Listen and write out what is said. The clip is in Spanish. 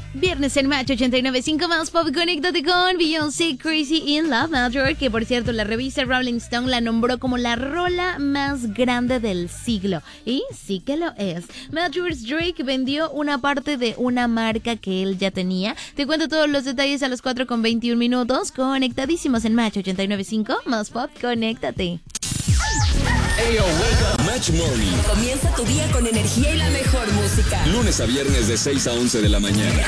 Viernes en Match 89.5 más pop. Conéctate con Beyoncé, Crazy in Love Major, que por cierto la revista Rolling Stone la nombró como la rola más grande del siglo. Y sí que lo es. Major's Drake vendió una parte de una marca que él ya tenía. Te cuento todos los detalles a las 4:21. Conectadísimos en Match 89.5 más pop. Conéctate. Ayo, wake up. Match Morning. Comienza tu día con energía y la mejor música. Lunes a viernes de 6 a 11 de la mañana.